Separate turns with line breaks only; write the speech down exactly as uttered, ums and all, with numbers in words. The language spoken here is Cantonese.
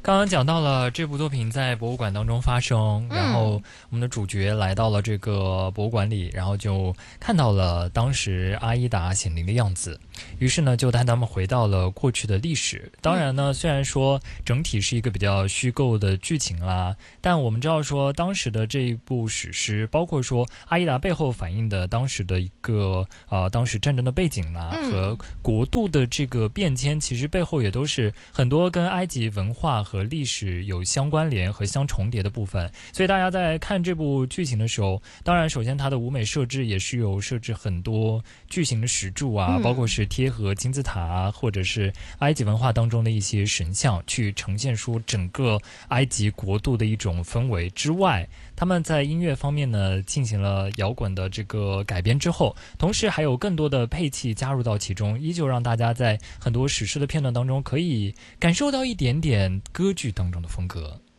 刚刚讲到了这部作品在博物馆当中发生，然后我们的主角来到了这个博物馆里，然后就看到了当时阿依达显灵的样子，于是呢就带他们回到了过去的历史。当然呢，虽然说整体是一个比较虚构的剧情啦，但我们知道说当时的这一部史诗，包括说阿依达背后反映的当时的一个呃当时战争的背景啦，和国度的这个变迁，其实背后也都是很多跟埃及文化和历史有相关联和相重叠的部分。所以大家在看这部剧情的时候，当然首先它的舞美设置也是有设置很多巨型的石柱啊，包括是贴合金字塔啊，或者是埃及文化当中的一些神像，去呈现出整个埃及国度的一种氛围之外，他们在音乐方面呢进行了摇滚的这个改编之后，同时还有更多的配器加入到其中，依旧让大家在很多史诗的片段当中可以感受到一点点歌剧当中的风格。